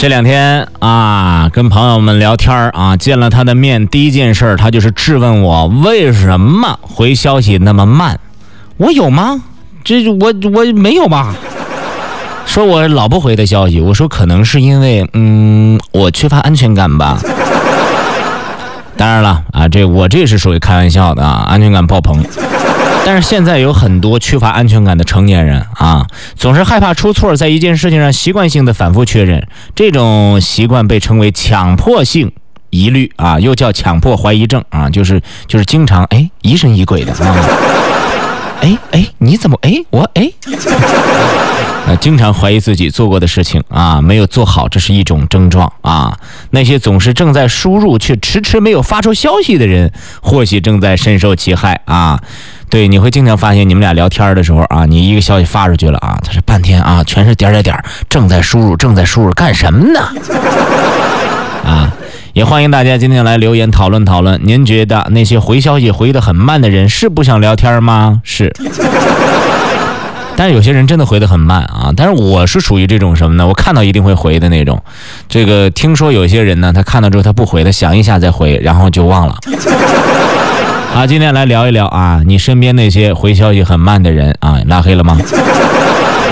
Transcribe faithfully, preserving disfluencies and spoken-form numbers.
这两天啊，跟朋友们聊天啊，见了他的面，第一件事他就是质问我为什么回消息那么慢。我有吗？这我我没有吧？说我老不回的消息，我说可能是因为嗯，我缺乏安全感吧。当然了啊，这我这是属于开玩笑的啊，安全感爆棚。但是现在有很多缺乏安全感的成年人啊，总是害怕出错，在一件事情上习惯性的反复确认，这种习惯被称为强迫性疑虑啊，又叫强迫怀疑症啊，就是就是经常哎疑神疑鬼的啊，哎哎你怎么哎我哎，呃，经常怀疑自己做过的事情啊没有做好，这是一种症状啊。那些总是正在输入却迟迟没有发出消息的人，或许正在深受其害啊。对，你会经常发现你们俩聊天的时候啊，你一个消息发出去了啊，他是半天啊，全是点点点，正在输入，正在输入，干什么呢？啊，也欢迎大家今天来留言讨论讨论，您觉得那些回消息回得很慢的人是不想聊天吗？是。但是有些人真的回得很慢啊，但是我是属于这种什么呢？我看到一定会回的那种。这个听说有些人呢，他看到之后他不回的，想一下再回，然后就忘了。好，今天来聊一聊啊，你身边那些回消息很慢的人啊，拉黑了吗？